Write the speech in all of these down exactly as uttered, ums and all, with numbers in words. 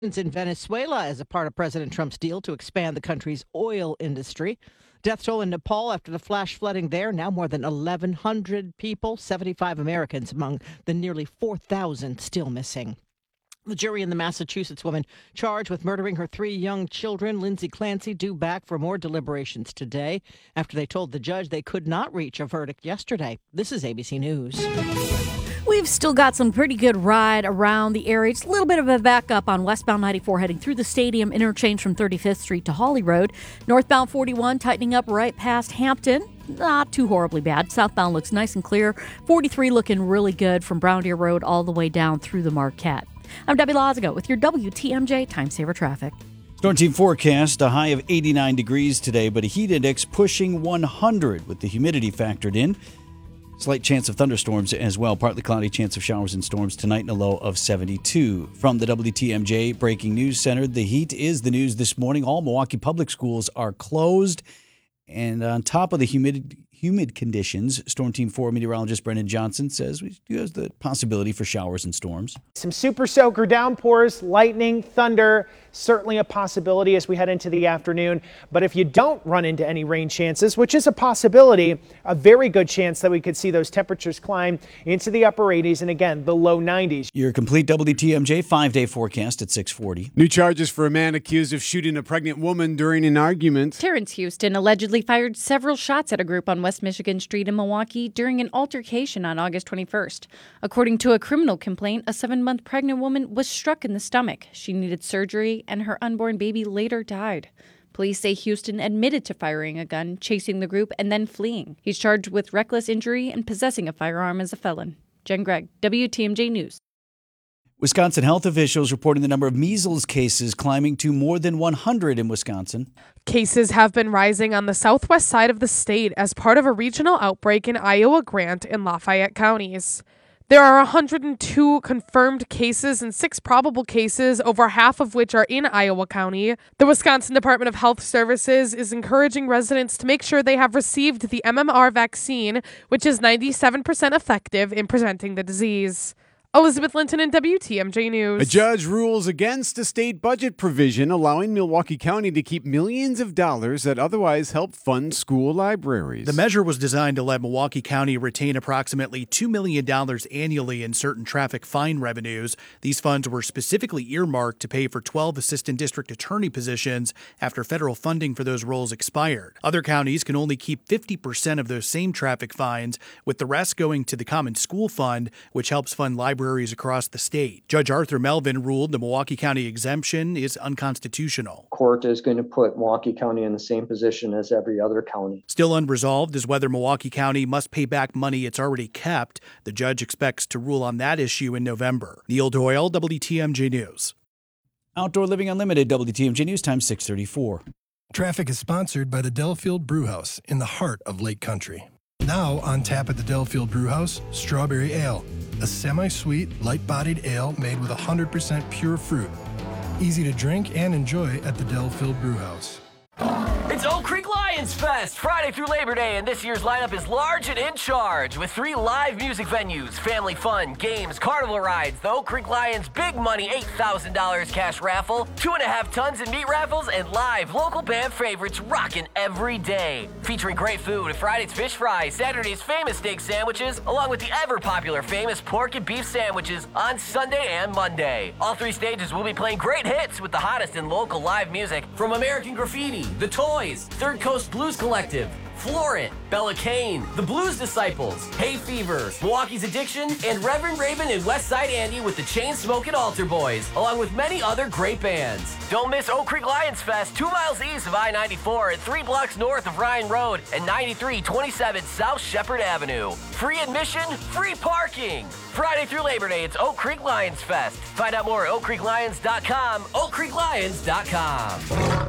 In Venezuela as a part of President Trump's deal to expand the country's oil industry. Death toll in Nepal after the flash flooding there. Now more than eleven hundred people, seventy-five Americans among the nearly four thousand still missing. The jury in the Massachusetts woman charged with murdering her three young children, Lindsay Clancy, due back for more deliberations today after they told the judge they could not reach a verdict yesterday. This is A B C News. We've still got some pretty good ride around the area. It's a little bit of a backup on westbound ninety-four heading through the stadium interchange from thirty-fifth Street to Holly Road. Northbound forty-one tightening up right past Hampton. Not too horribly bad. Southbound looks nice and clear. forty-three looking really good from Brown Deer Road all the way down through the Marquette. I'm Debbie Lazago with your W T M J Time Saver Traffic. Storm Team forecast, a high of eighty-nine degrees today, but a heat index pushing one hundred with the humidity factored in. Slight chance of thunderstorms as well. Partly cloudy, chance of showers and storms tonight and a low of seventy-two. From the W T M J Breaking News Center, the heat is the news this morning. All Milwaukee public schools are closed. And on top of the humid humid conditions, Storm Team four meteorologist Brendan Johnson says we do have the possibility for showers and storms. Some super soaker downpours, lightning, thunder, certainly a possibility as we head into the afternoon. But if you don't run into any rain chances, which is a possibility, a very good chance that we could see those temperatures climb into the upper eighties and again, the low nineties. Your complete W T M J five-day forecast at six forty. New charges for a man accused of shooting a pregnant woman during an argument. Terrence Houston allegedly fired several shots at a group on West Michigan Street in Milwaukee during an altercation on August twenty-first. According to a criminal complaint, a seven-month pregnant woman was struck in the stomach. She needed surgery, and her unborn baby later died. Police say Houston admitted to firing a gun, chasing the group, and then fleeing. He's charged with reckless injury and possessing a firearm as a felon. Jen Gregg, W T M J News. Wisconsin health officials reporting the number of measles cases climbing to more than one hundred in Wisconsin. Cases have been rising on the southwest side of the state as part of a regional outbreak in Iowa, Grant, and Lafayette counties. There are one hundred two confirmed cases and six probable cases, over half of which are in Iowa County. The Wisconsin Department of Health Services is encouraging residents to make sure they have received the M M R vaccine, which is ninety-seven percent effective in preventing the disease. Elizabeth Linton and W T M J News. A judge rules against a state budget provision allowing Milwaukee County to keep millions of dollars that otherwise help fund school libraries. The measure was designed to let Milwaukee County retain approximately two million dollars annually in certain traffic fine revenues. These funds were specifically earmarked to pay for twelve assistant district attorney positions after federal funding for those roles expired. Other counties can only keep fifty percent of those same traffic fines, with the rest going to the Common School Fund, which helps fund libraries across the state. Judge Arthur Melvin ruled the Milwaukee County exemption is unconstitutional. Court is going to put Milwaukee County in the same position as every other county. Still unresolved is whether Milwaukee County must pay back money it's already kept. The judge expects to rule on that issue in November. Neil Doyle, W T M J News. Outdoor Living Unlimited, W T M J News, time six thirty-four. Traffic is sponsored by the Delafield Brewhouse in the heart of Lake Country. Now on tap at the Delafield Brewhouse, Strawberry Ale, a semi-sweet, light-bodied ale made with one hundred percent pure fruit. Easy to drink and enjoy at the Delafield Brewhouse. It's Oak Creek Lions Fest, Friday through Labor Day, and this year's lineup is large and in charge with three live music venues, family fun, games, carnival rides, the Oak Creek Lions Big Money eight thousand dollars cash raffle, two and a half tons in meat raffles, and live local band favorites rocking every day. Featuring great food, Friday's fish fry, Saturday's famous steak sandwiches, along with the ever-popular famous pork and beef sandwiches on Sunday and Monday. All three stages will be playing great hits with the hottest in local live music from American Graffiti, The Toys, Third Coast Blues Collective, Florent, Bella Kane, The Blues Disciples, Hay Fever, Milwaukee's Addiction, and Reverend Raven and Westside Andy with the Chain-Smoking Altar Boys, along with many other great bands. Don't miss Oak Creek Lions Fest, two miles east of I ninety-four and three blocks north of Ryan Road and ninety-three twenty-seven South Shepherd Avenue. Free admission, free parking. Friday through Labor Day, it's Oak Creek Lions Fest. Find out more at oak creek lions dot com, oak creek lions dot com.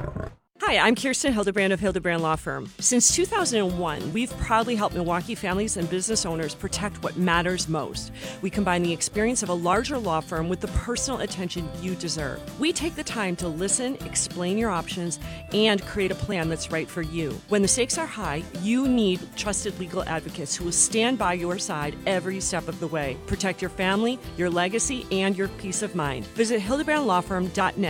Hi, I'm Kirsten Hildebrand of Hildebrand Law Firm. Since two thousand one, we've proudly helped Milwaukee families and business owners protect what matters most. We combine the experience of a larger law firm with the personal attention you deserve. We take the time to listen, explain your options, and create a plan that's right for you. When the stakes are high, you need trusted legal advocates who will stand by your side every step of the way. Protect your family, your legacy, and your peace of mind. Visit hildebrand law firm dot net